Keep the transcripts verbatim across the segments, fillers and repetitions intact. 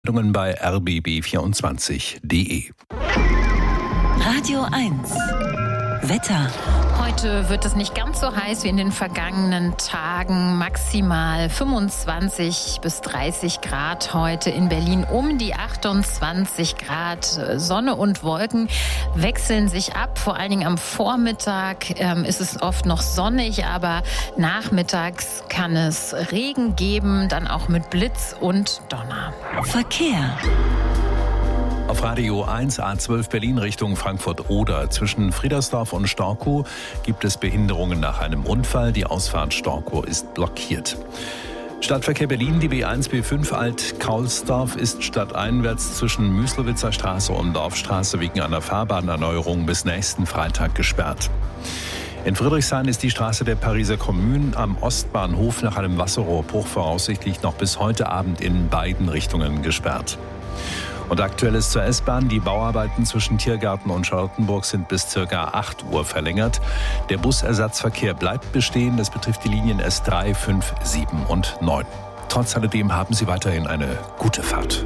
Bei r b b vierundzwanzig punkt d e. Radio eins Wetter. Heute wird es nicht ganz so heiß wie in den vergangenen Tagen. Maximal fünfundzwanzig bis dreißig Grad heute in Berlin, um die achtundzwanzig Grad. Sonne und Wolken wechseln sich ab. Vor allen Dingen am Vormittag ähm, ist es oft noch sonnig, aber nachmittags kann es Regen geben, dann auch mit Blitz und Donner. Verkehr. Auf Radio eins A zwölf Berlin Richtung Frankfurt-Oder. Zwischen Friedersdorf und Storkow gibt es Behinderungen nach einem Unfall. Die Ausfahrt Storkow ist blockiert. Stadtverkehr Berlin, die B eins B fünf Alt-Kaulsdorf ist stadteinwärts zwischen Müslowitzer Straße und Dorfstraße wegen einer Fahrbahnerneuerung bis nächsten Freitag gesperrt. In Friedrichshain ist die Straße der Pariser Kommune am Ostbahnhof nach einem Wasserrohrbruch voraussichtlich noch bis heute Abend in beiden Richtungen gesperrt. Und aktuelles zur S-Bahn. Die Bauarbeiten zwischen Tiergarten und Charlottenburg sind bis ca. acht Uhr verlängert. Der Busersatzverkehr bleibt bestehen. Das betrifft die Linien S drei, fünf, sieben und neun. Trotz alledem haben Sie weiterhin eine gute Fahrt.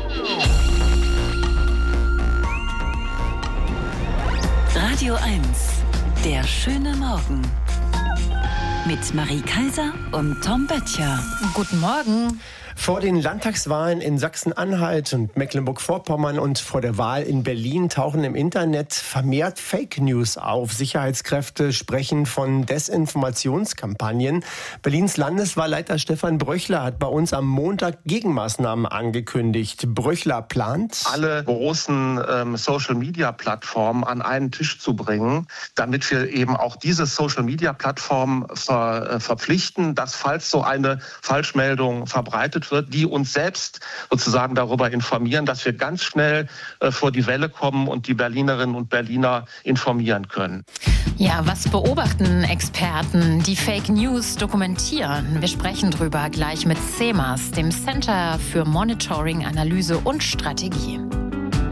Radio eins, der schöne Morgen. Mit Marie Kaiser und Tom Böttcher. Guten Morgen. Vor den Landtagswahlen in Sachsen-Anhalt und Mecklenburg-Vorpommern und vor der Wahl in Berlin tauchen im Internet vermehrt Fake News auf. Sicherheitskräfte sprechen von Desinformationskampagnen. Berlins Landeswahlleiter Stefan Bröchler hat bei uns am Montag Gegenmaßnahmen angekündigt. Bröchler plant, alle großen ähm, Social-Media-Plattformen an einen Tisch zu bringen, damit wir eben auch diese Social-Media-Plattformen ver, äh, verpflichten, dass falls so eine Falschmeldung verbreitet wird, die uns selbst sozusagen darüber informieren, dass wir ganz schnell äh, vor die Welle kommen und die Berlinerinnen und Berliner informieren können. Ja, was beobachten Experten, die Fake News dokumentieren? Wir sprechen drüber gleich mit C E M A S, dem Center für Monitoring, Analyse und Strategie.